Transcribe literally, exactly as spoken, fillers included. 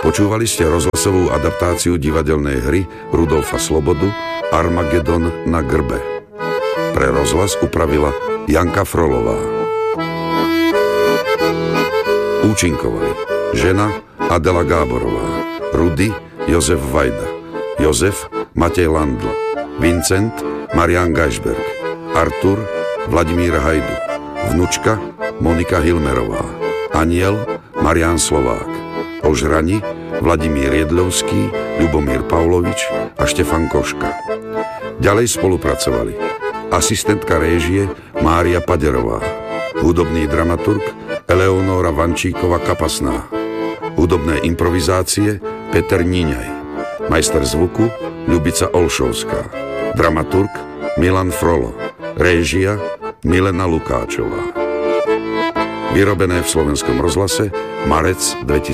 Počúvali ste rozhlasovú adaptáciu divadelnej hry Rudolfa Slobodu Armagedon na grbe. Pre rozhlas upravila Janka Frolová. Účinkovali žena Adela Gáborová, Rudy Jozef Vajda, Jozef Matej Landl, Vincent Marián Gajšberg, Artur Vladimír Hajdu, vnučka Monika Hilmerová, Aniel Marián Slovák, Ožrani Vladimír Jedľovský, Ľubomír Pavlovič a Štefan Koška. Ďalej spolupracovali asistentka réžie Mária Paderová, hudobný dramaturg Eleonóra Vančíková-Kapasná, hudobné improvizácie Peter Níňaj, majster zvuku Ľubica Olšovská, dramaturg Milan Frolo, réžia Milena Lukáčová. Vyrobené v Slovenskom rozhlase marec dvetisícdvanásť.